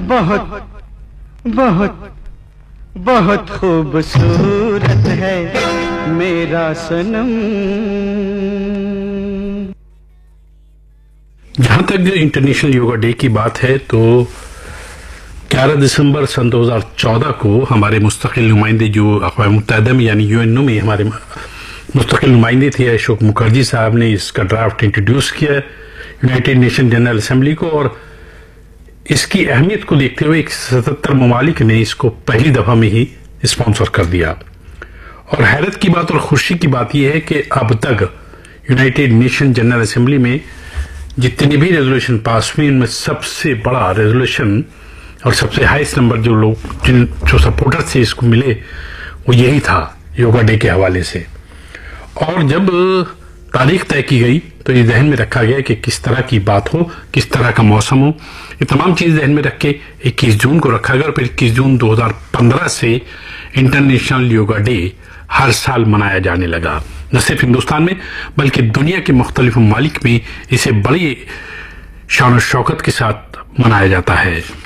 बहुत बहुत बहुत खूबसूरत है मेरा सनम। जहां तक इंटरनेशनल योगा डे की बात है तो 11 दिसंबर सन 2014 को हमारे मुस्तकिल नुमाइंदे जो अक़वाम मुत्तहिदा में यानी यूएनओ में हमारे मुस्तकिल नुमाइंदे थे अशोक मुखर्जी साहब ने इसका ड्राफ्ट इंट्रोड्यूस किया यूनाइटेड नेशन जनरल असेंबली को, और इसकी अहमियत को देखते हुए 77 ममालिक ने इसको पहली दफा में ही स्पॉन्सर कर दिया। और हैरत की बात और खुशी की बात यह है कि अब तक यूनाइटेड नेशन जनरल असेंबली में जितने भी रेजोल्यूशन पास हुए उनमें सबसे बड़ा रेजोल्यूशन और सबसे हाईएस्ट नंबर जो सपोर्टर्स थे इसको मिले वो यही था योगा डे के हवाले से। और जब तारीख तय की गई तो ये ध्यान में रखा गया कि किस तरह की बात हो, किस तरह का मौसम हो, ये तमाम चीज ध्यान में रख के 21 जून को रखा गया और फिर 21 जून 2015 से इंटरनेशनल योगा डे हर साल मनाया जाने लगा। न सिर्फ हिंदुस्तान में बल्कि दुनिया के मुख्तलिफ ममालिक में इसे बड़ी शान और शौकत के साथ मनाया जाता है।